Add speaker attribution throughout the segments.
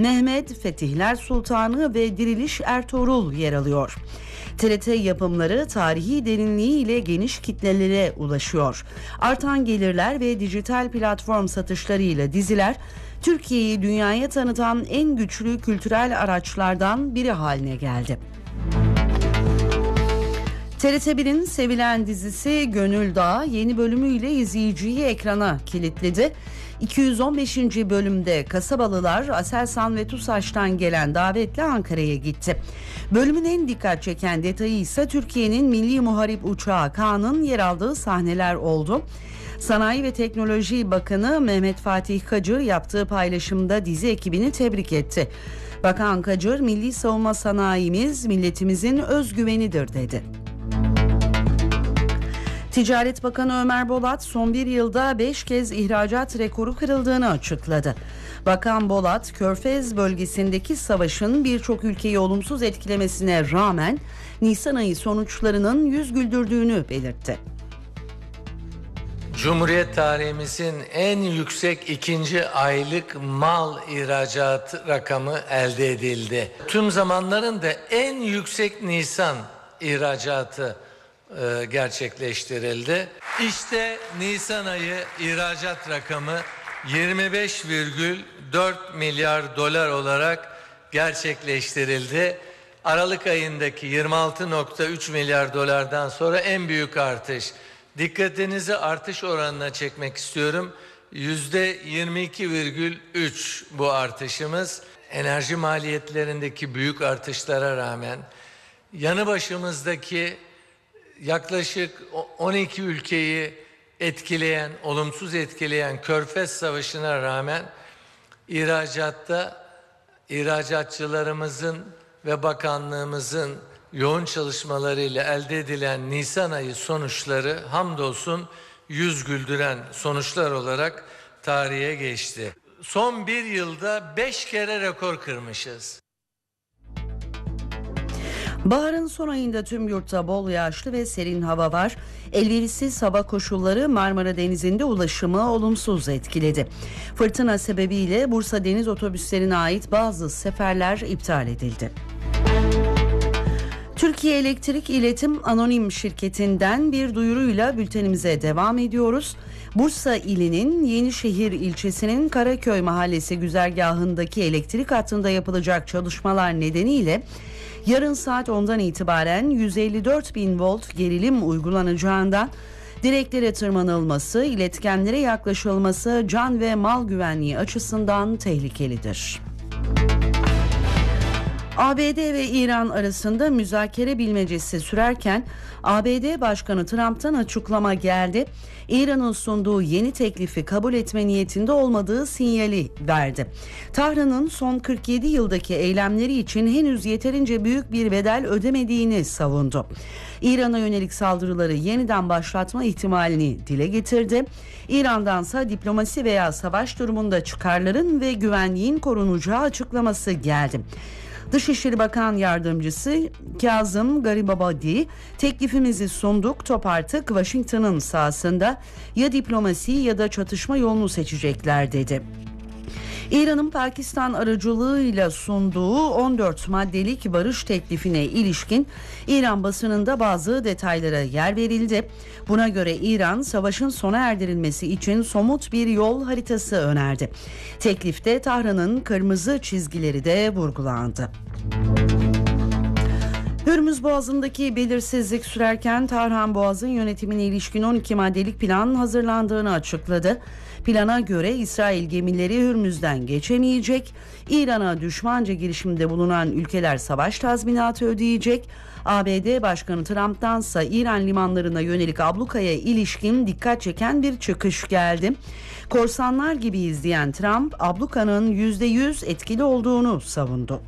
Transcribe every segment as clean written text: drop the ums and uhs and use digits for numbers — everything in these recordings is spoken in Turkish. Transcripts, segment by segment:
Speaker 1: Mehmet, Fetihler Sultanı ve Diriliş Ertuğrul yer alıyor. TRT yapımları tarihi derinliğiyle geniş kitlelere ulaşıyor. Artan gelirler ve dijital platform satışlarıyla diziler Türkiye'yi dünyaya tanıtan en güçlü kültürel araçlardan biri haline geldi. TRT1'in sevilen dizisi Gönül Dağı yeni bölümüyle izleyiciyi ekrana kilitledi. 215. bölümde Kasabalılar Aselsan ve TUSAŞ'tan gelen davetle Ankara'ya gitti. Bölümün en dikkat çeken detayı ise Türkiye'nin milli muharip uçağı K'nın yer aldığı sahneler oldu. Sanayi ve Teknoloji Bakanı Mehmet Fatih Kacır yaptığı paylaşımda dizi ekibini tebrik etti. Bakan Kacır, milli savunma sanayimiz milletimizin özgüvenidir dedi. Ticaret Bakanı Ömer Bolat son bir yılda 5 kez ihracat rekoru kırıldığını açıkladı. Bakan Bolat, Körfez bölgesindeki savaşın birçok ülkeyi olumsuz etkilemesine rağmen Nisan ayı sonuçlarının yüz güldürdüğünü belirtti.
Speaker 2: Cumhuriyet tarihimizin en yüksek ikinci aylık mal ihracat rakamı elde edildi. Tüm zamanların da en yüksek Nisan ihracatı gerçekleştirildi. İşte Nisan ayı ihracat rakamı 25,4 milyar dolar olarak gerçekleştirildi. Aralık ayındaki 26,3 milyar dolardan sonra en büyük artış. Dikkatinizi artış oranına çekmek istiyorum. %22,3 bu artışımız. Enerji maliyetlerindeki büyük artışlara rağmen yanı başımızdaki yaklaşık 12 ülkeyi etkileyen, olumsuz etkileyen Körfez Savaşı'na rağmen ihracatçılarımızın ve bakanlığımızın yoğun çalışmalarıyla elde edilen Nisan ayı sonuçları hamdolsun yüz güldüren sonuçlar olarak tarihe geçti. Son bir yılda 5 kere rekor kırmışız.
Speaker 1: Baharın son ayında tüm yurtta bol yağışlı ve serin hava var. Elverişsiz hava koşulları Marmara Denizi'nde ulaşımı olumsuz etkiledi. Fırtına sebebiyle Bursa Deniz Otobüslerine ait bazı seferler iptal edildi. Türkiye Elektrik İletim Anonim Şirketi'nden bir duyuruyla bültenimize devam ediyoruz. Bursa ilinin Yenişehir ilçesinin Karaköy Mahallesi güzergahındaki elektrik hattında yapılacak çalışmalar nedeniyle yarın saat 10'dan itibaren 154.000 volt gerilim uygulanacağından direklere tırmanılması, iletkenlere yaklaşılması can ve mal güvenliği açısından tehlikelidir. ABD ve İran arasında müzakere bilmecesi sürerken ABD Başkanı Trump'tan açıklama geldi. İran'ın sunduğu yeni teklifi kabul etme niyetinde olmadığı sinyali verdi. Tahran'ın son 47 yıldaki eylemleri için henüz yeterince büyük bir bedel ödemediğini savundu. İran'a yönelik saldırıları yeniden başlatma ihtimalini dile getirdi. İran'dansa diplomasi veya savaş durumunda çıkarların ve güvenliğin korunacağı açıklaması geldi. Dışişleri Bakan Yardımcısı Kazım Garibabadi, teklifimizi sunduk, top artık Washington'ın sahasında, ya diplomasi ya da çatışma yolunu seçecekler dedi. İran'ın Pakistan aracılığıyla sunduğu 14 maddelik barış teklifine ilişkin İran basınında bazı detaylara yer verildi. Buna göre İran savaşın sona erdirilmesi için somut bir yol haritası önerdi. Teklifte Tahran'ın kırmızı çizgileri de vurgulandı. Hürmüz Boğazı'ndaki belirsizlik sürerken Tahran Boğazı yönetimine ilişkin 12 maddelik plan hazırlandığını açıkladı. Plana göre İsrail gemileri Hürmüz'den geçemeyecek, İran'a düşmanca girişimde bulunan ülkeler savaş tazminatı ödeyecek, ABD Başkanı Trump'tansa İran limanlarına yönelik ablukaya ilişkin dikkat çeken bir çıkış geldi. Korsanlar gibi izleyen Trump, ablukanın %100 etkili olduğunu savundu.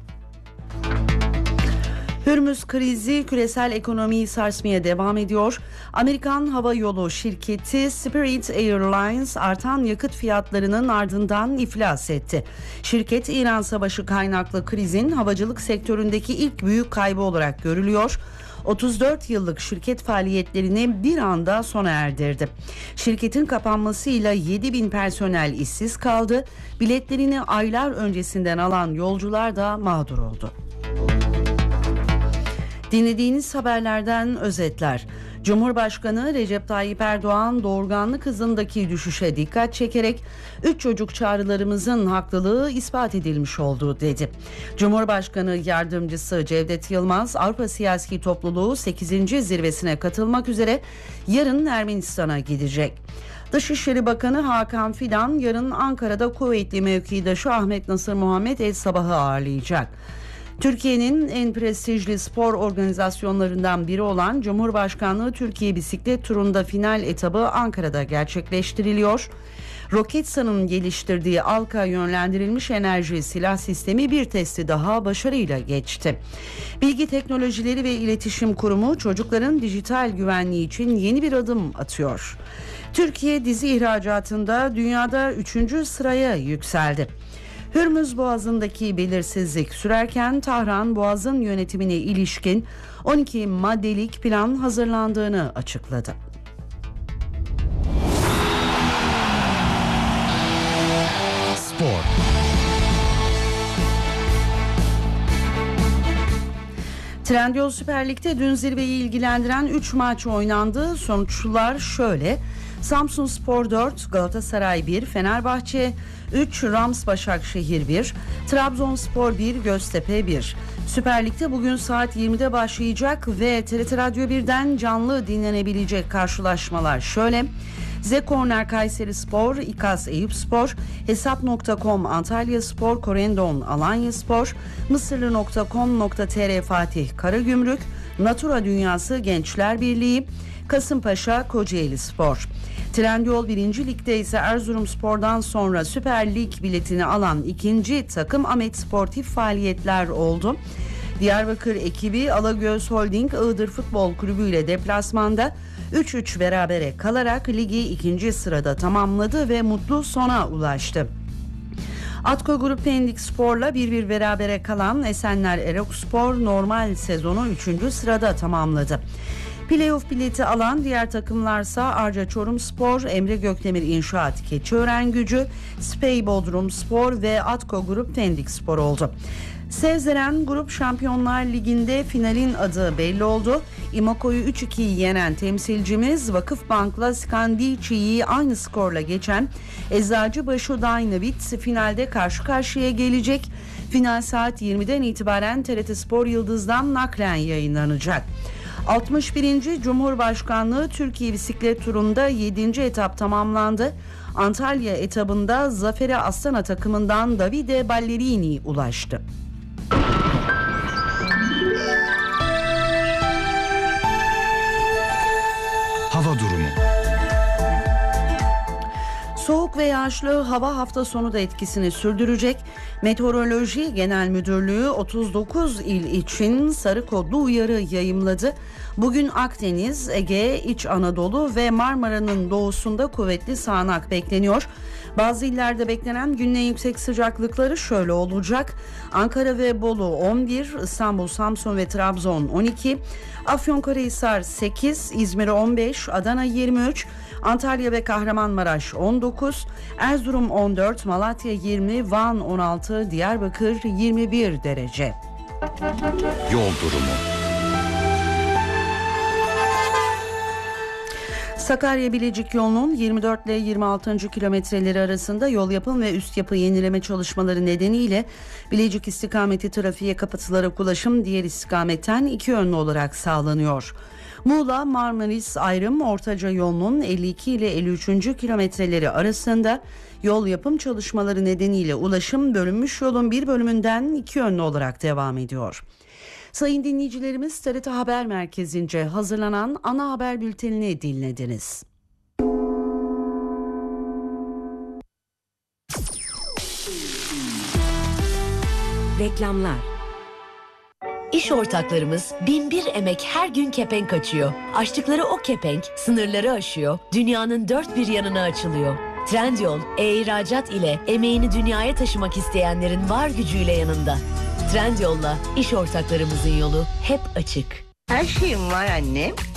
Speaker 1: Hürmüz krizi küresel ekonomiyi sarsmaya devam ediyor. Amerikan hava yolu şirketi Spirit Airlines artan yakıt fiyatlarının ardından iflas etti. Şirket, İran Savaşı kaynaklı krizin havacılık sektöründeki ilk büyük kaybı olarak görülüyor. 34 yıllık şirket faaliyetlerini bir anda sona erdirdi. Şirketin kapanmasıyla 7.000 personel işsiz kaldı. Biletlerini aylar öncesinden alan yolcular da mağdur oldu. Dinlediğiniz haberlerden özetler. Cumhurbaşkanı Recep Tayyip Erdoğan doğurganlık hızındaki düşüşe dikkat çekerek 3 çocuk çağrılarımızın haklılığı ispat edilmiş oldu dedi. Cumhurbaşkanı Yardımcısı Cevdet Yılmaz Avrupa Siyasi Topluluğu 8. zirvesine katılmak üzere yarın Ermenistan'a gidecek. Dışişleri Bakanı Hakan Fidan yarın Ankara'da Kuveytli mevkidaşı Ahmet Nasır Muhammed El Sabah'ı ağırlayacak. Türkiye'nin en prestijli spor organizasyonlarından biri olan Cumhurbaşkanlığı Türkiye Bisiklet Turu'nda final etabı Ankara'da gerçekleştiriliyor. Roketsan'ın geliştirdiği Alka yönlendirilmiş enerji silah sistemi bir testi daha başarıyla geçti. Bilgi Teknolojileri ve İletişim Kurumu çocukların dijital güvenliği için yeni bir adım atıyor. Türkiye dizi ihracatında dünyada 3. sıraya yükseldi. Hürmüz Boğazı'ndaki belirsizlik sürerken Tahran Boğaz'ın yönetimine ilişkin 12 maddelik plan hazırlandığını açıkladı.
Speaker 3: Spor.
Speaker 1: Trendyol Süper Lig'de dün zirveyi ilgilendiren 3 maç oynandı. Sonuçlar şöyle: Samsunspor 4, Galatasaray 1, Fenerbahçe 3, Rams Başakşehir 1, Trabzonspor 1, Göztepe 1. Süper Lig'de bugün saat 20'de başlayacak ve TRT Radyo 1'den canlı dinlenebilecek karşılaşmalar şöyle: Zekorner Kayserispor, İKAS Eyüpspor, Hesap.com Antalyaspor, Korendon Alanyaspor, Mısırlı.com.tr Fatih Karagümrük, Natura Dünyası Gençler Birliği, Kasımpaşa Kocaelispor. Trendyol 1. Lig'de ise Erzurumspor'dan sonra Süper Lig biletini alan ikinci takım Ahmet Sportif Faaliyetler oldu. Diyarbakır ekibi Alagöz Holding Iğdır Futbol Kulübü ile deplasmanda 3-3 berabere kalarak ligi 2. sırada tamamladı ve mutlu sona ulaştı. Atko Grup Pendik Spor'la 1-1 berabere kalan Esenler Erokspor normal sezonu 3. sırada tamamladı. Playoff bileti alan diğer takımlarsa Arca Çorumspor, Emre Gökdemir İnşaat Keçiören-Gücü, Spey Bodrumspor ve Atko Grup Pendik Spor oldu. Sevzeren Grup Şampiyonlar Ligi'nde finalin adı belli oldu. İmako'yu 3-2 yenen temsilcimiz Vakıfbank'la Skandici'yi aynı skorla geçen Eczacıbaşı Dynavit finalde karşı karşıya gelecek. Final saat 20'den itibaren TRT Spor Yıldız'dan naklen yayınlanacak. 61. Cumhurbaşkanlığı Türkiye Bisiklet Turu'nda 7. etap tamamlandı. Antalya etabında zafere Astana takımından Davide Ballerini ulaştı.
Speaker 3: Hava durumu.
Speaker 1: Soğuk ve yağışlı hava hafta sonu da etkisini sürdürecek. Meteoroloji Genel Müdürlüğü 39 il için sarı kodlu uyarı yayımladı. Bugün Akdeniz, Ege, İç Anadolu ve Marmara'nın doğusunda kuvvetli sağanak bekleniyor. Bazı illerde beklenen günün en yüksek sıcaklıkları şöyle olacak: Ankara ve Bolu 11, İstanbul, Samsun ve Trabzon 12, Afyonkarahisar 8, İzmir 15, Adana 23, Antalya ve Kahramanmaraş 19, Erzurum 14, Malatya 20, Van 16, Diyarbakır 21 derece.
Speaker 3: Yol durumu.
Speaker 1: Sakarya-Bilecik yolunun 24 ile 26. kilometreleri arasında yol yapım ve üst yapı yenileme çalışmaları nedeniyle Bilecik istikameti trafiğe kapatılarak ulaşım diğer istikametten iki yönlü olarak sağlanıyor. Muğla Marmaris ayrım Ortaca yolunun 52 ile 53. kilometreleri arasında yol yapım çalışmaları nedeniyle ulaşım bölünmüş yolun bir bölümünden iki yönlü olarak devam ediyor. Sayın dinleyicilerimiz, TRT Haber Merkezi'nce hazırlanan ana haber bültenini dinlediniz.
Speaker 4: Reklamlar. İş ortaklarımız binbir emek her gün kepenk açıyor. Açtıkları o kepenk sınırları aşıyor, dünyanın dört bir yanına açılıyor. Trendyol, e-ihracat ile emeğini dünyaya taşımak isteyenlerin var gücüyle yanında. Trendyol'la iş ortaklarımızın yolu hep açık.
Speaker 5: Her şeyim var annem.